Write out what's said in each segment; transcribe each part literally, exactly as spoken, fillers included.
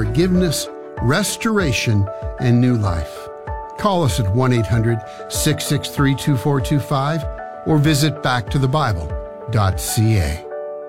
forgiveness, restoration, and new life. Call us at one eight hundred, six six three, two four two five or visit back to the bible dot c a.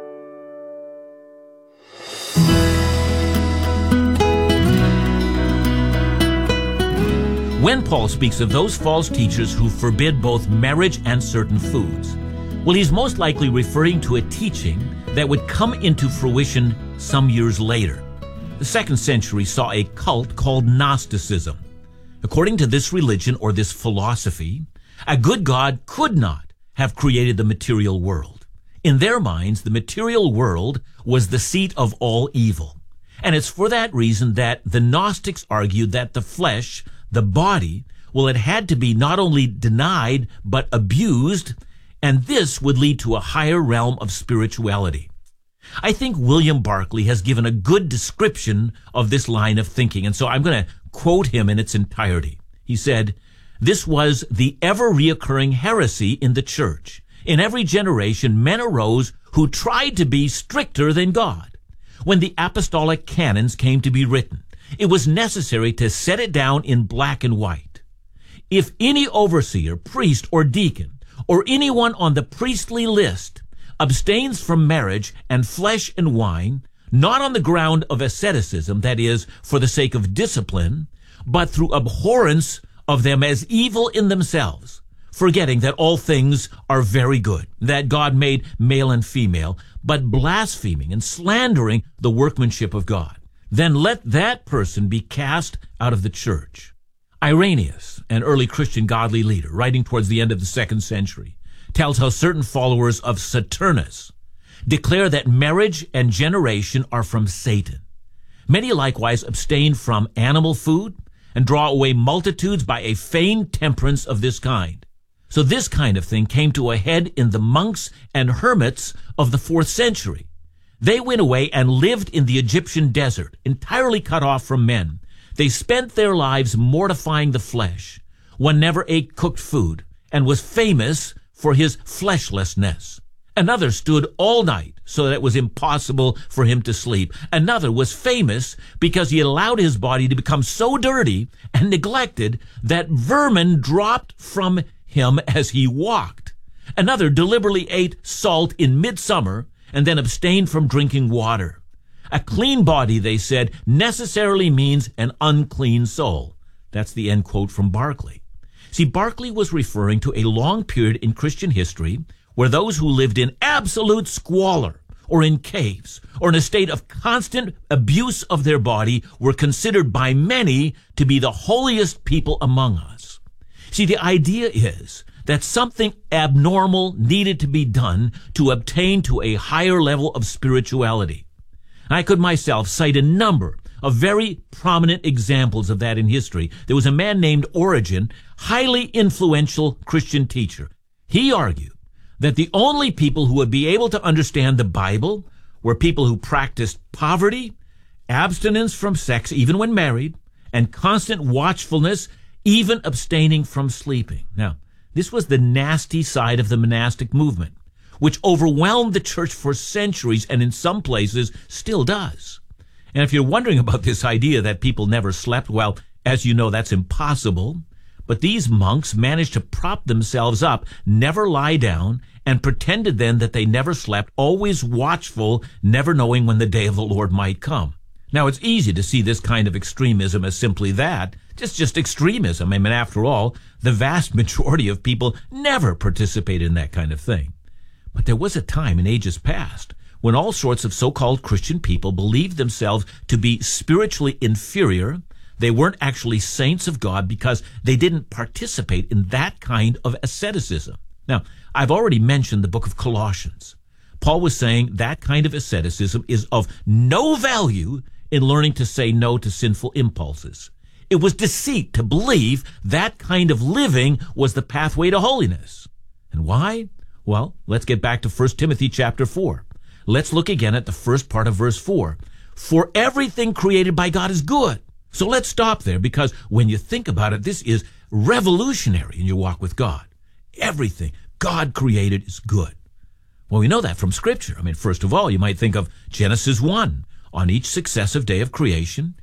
When Paul speaks of those false teachers who forbid both marriage and certain foods, well, he's most likely referring to a teaching that would come into fruition some years later. The second century saw a cult called Gnosticism. According to this religion or this philosophy, a good God could not have created the material world. In their minds, the material world was the seat of all evil. And it's for that reason that the Gnostics argued that the flesh, the body, well, it had to be not only denied, but abused, and this would lead to a higher realm of spirituality. I think William Barclay has given a good description of this line of thinking, and so I'm going to quote him in its entirety. He said, "This was the ever-reoccurring heresy in the church. In every generation, men arose who tried to be stricter than God. When the apostolic canons came to be written, it was necessary to set it down in black and white. If any overseer, priest, or deacon, or anyone on the priestly list abstains from marriage and flesh and wine, not on the ground of asceticism, that is, for the sake of discipline, but through abhorrence of them as evil in themselves, forgetting that all things are very good, that God made male and female, but blaspheming and slandering the workmanship of God, then let that person be cast out of the church." Irenaeus, an early Christian godly leader, writing towards the end of the second century, tells how certain followers of Saturnus declare that marriage and generation are from Satan. Many likewise abstain from animal food and draw away multitudes by a feigned temperance of this kind. So this kind of thing came to a head in the monks and hermits of the fourth century. They went away and lived in the Egyptian desert, entirely cut off from men. They spent their lives mortifying the flesh. One never ate cooked food and was famous for his fleshlessness. Another stood all night so that it was impossible for him to sleep. Another was famous because he allowed his body to become so dirty and neglected that vermin dropped from him as he walked. Another deliberately ate salt in midsummer and then abstained from drinking water. A clean body, they said, necessarily means an unclean soul. That's the end quote from Barclay. See, Barclay was referring to a long period in Christian history where those who lived in absolute squalor or in caves or in a state of constant abuse of their body were considered by many to be the holiest people among us. See, the idea is that something abnormal needed to be done to obtain to a higher level of spirituality. I could myself cite a number of very prominent examples of that in history. There was a man named Origen, highly influential Christian teacher. He argued that the only people who would be able to understand the Bible were people who practiced poverty, abstinence from sex, even when married, and constant watchfulness, even abstaining from sleeping. Now, this was the nasty side of the monastic movement, which overwhelmed the church for centuries and in some places still does. And if you're wondering about this idea that people never slept, well, as you know, that's impossible. But these monks managed to prop themselves up, never lie down, and pretended then that they never slept, always watchful, never knowing when the day of the Lord might come. Now, it's easy to see this kind of extremism as simply that, just just extremism. I mean, after all, the vast majority of people never participated in that kind of thing. But there was a time in ages past when all sorts of so-called Christian people believed themselves to be spiritually inferior. They weren't actually saints of God because they didn't participate in that kind of asceticism. Now, I've already mentioned the book of Colossians. Paul was saying that kind of asceticism is of no value in learning to say no to sinful impulses. It was deceit to believe that kind of living was the pathway to holiness. And why? Well, let's get back to First Timothy chapter four. Let's look again at the first part of verse four. For everything created by God is good. So let's stop there, because when you think about it, this is revolutionary in your walk with God. Everything God created is good. Well, we know that from Scripture. I mean, first of all, you might think of Genesis one. On each successive day of creation,